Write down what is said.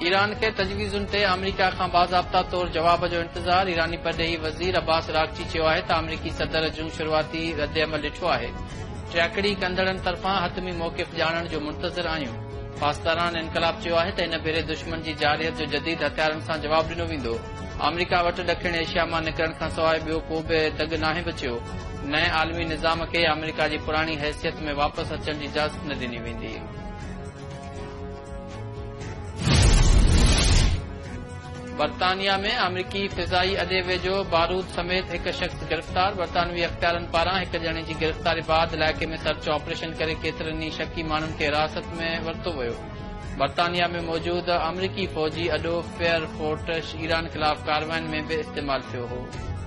Iran खे तजवीज़ुनि ते अमरीका खां बाज़ाब्ता तौर जवाब जो इंतज़ार। ईरानी परडेही वज़ीर अब्बास रागची चयो आहे त अमरीकी सदर जूं शुरूआती रद्दअमल ॾिठो आहे। ट्रैकड़ी कंदड़नि तरफ़ां हतमी मौक़िफ़ ॼाणण जो मुंतज़िर आहियूं। पाकिस्तान इनकलाब चयो आहे त इन भेरे दुश्मन जी जारियत जो जदीद हथियारनि सां जवाब ॾिनो वेंदो। अमरीका वटि ॾखिण एशिया मां निकिरण खां सवाइ ॿियो को बि दग नाहे बचियो। नए आलमी निज़ाम खे अमरीका जी पुराणी हैसियत में वापसि अचण जी इजाज़त न ॾिनी वेंदी। बरतानिया में अमरीकी फिज़ाई अॾे वेझो बारूद समेत हिक शख़्स गिरफ़्तार। बरतानवी अख़्तियारनि पारां हिक ॼणे जी गिरफ़्तारी बाद इलाइक़े में सर्च ऑपरेशन करे केतिरनि ई शकी माण्हुनि खे हिरासत में वरितो वियो। बरतानिया में मौजूद अमरीकी फ़ौजी अॾो फेयरफोर्ट ईरान ख़िलाफ़ कार्रवाइनि में बि इस्तेमालु थियो हो।